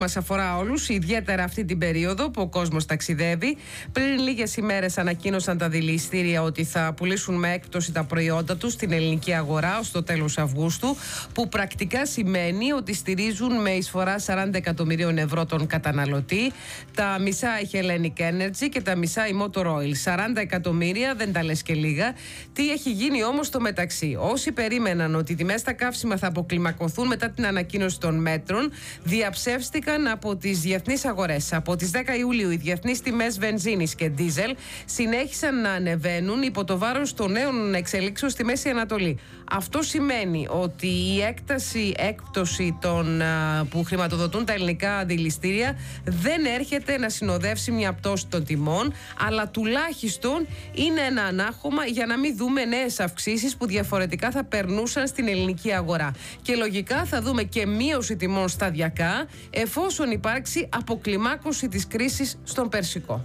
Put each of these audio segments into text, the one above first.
Μας αφορά όλους, ιδιαίτερα αυτή την περίοδο που ο κόσμος ταξιδεύει. Πριν λίγες ημέρες ανακοίνωσαν τα δηληστήρια ότι θα πουλήσουν με έκπτωση τα προϊόντα τους στην ελληνική αγορά ως το τέλος Αυγούστου, που πρακτικά σημαίνει ότι στηρίζουν με εισφορά 40 εκατομμυρίων ευρώ τον καταναλωτή. Τα μισά έχει Hellenic Energy και τα μισά η Motor Oil. 40 εκατομμύρια δεν τα λες και λίγα. Τι έχει γίνει όμως στο μεταξύ? Όσοι περίμεναν ότι οι τιμές στα καύσιμα θα αποκλιμακωθούν μετά την ανακοίνωση των μέτρων, διαψεύστηκαν από τις διεθνείς αγορές. Από τις 10 Ιουλίου οι διεθνείς τιμές βενζίνης και ντίζελ συνέχισαν να ανεβαίνουν υπό το βάρος των νέων εξελίξεων στη Μέση Ανατολή. Αυτό σημαίνει ότι η έκπτωση που χρηματοδοτούν τα ελληνικά δηληστήρια δεν έρχεται να συνοδεύσει μια πτώση των τιμών, αλλά τουλάχιστον είναι ένα ανάχωμα για να μην δούμε νέες αυξήσεις που διαφορετικά θα περνούσαν στην ελληνική αγορά. Και λογικά θα δούμε και μείωση τιμών σταδιακά, εφόσον υπάρξει αποκλιμάκωση της κρίσης στον Περσικό.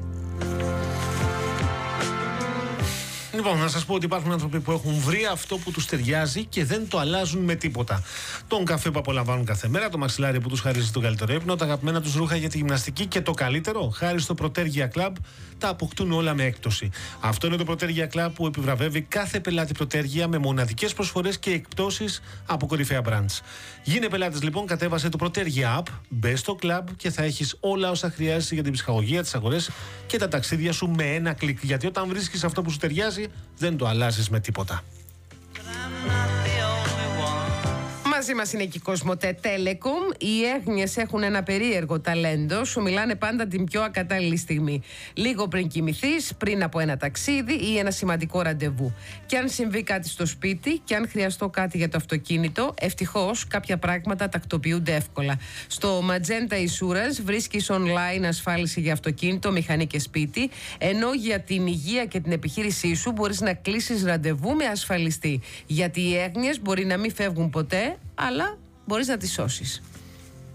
Λοιπόν, να σας πω ότι υπάρχουν άνθρωποι που έχουν βρει αυτό που τους ταιριάζει και δεν το αλλάζουν με τίποτα. Τον καφέ που απολαμβάνουν κάθε μέρα, το μαξιλάρι που τους χαρίζει τον καλύτερο ύπνο, τα αγαπημένα τους ρούχα για τη γυμναστική και το καλύτερο, χάρη στο Protergia Club, τα αποκτούν όλα με έκπτωση. Αυτό είναι το Protergia Club που επιβραβεύει κάθε πελάτη Protergia με μοναδικές προσφορές και εκπτώσεις από κορυφαία brands. Γίνε πελάτης λοιπόν, κατέβασε το Protergia App, μπες στο club και θα έχεις όλα όσα χρειάζεσαι για την ψυχαγωγία, τις αγορές και τα ταξίδια σου με ένα κλικ. Γιατί όταν βρίσκεις αυτό που σου ταιριάζει, δεν το αλλάζεις με τίποτα. Μαζί μας είναι και η Κοσμοτέ Telecom. Οι έγνοιες έχουν ένα περίεργο ταλέντο. Σου μιλάνε πάντα την πιο ακατάλληλη στιγμή. Λίγο πριν κοιμηθείς, πριν από ένα ταξίδι ή ένα σημαντικό ραντεβού. Και αν συμβεί κάτι στο σπίτι, και αν χρειαστώ κάτι για το αυτοκίνητο, ευτυχώς κάποια πράγματα τακτοποιούνται εύκολα. Στο Magenta Insurance βρίσκεις online ασφάλιση για αυτοκίνητο, μηχανή και σπίτι, ενώ για την υγεία και την επιχείρησή σου μπορείς να κλείσεις ραντεβού με ασφαλιστή. Γιατί οι έγνοιες μπορεί να μην φεύγουν ποτέ, αλλά μπορείς να τις σώσεις.